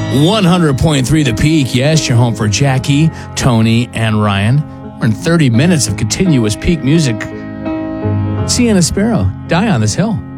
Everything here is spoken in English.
100.3 The Peak. Yes, you're home for Jackie, Tony, and Ryan. We're in 30 minutes of continuous peak music. Sienna Sparrow, Die on This Hill.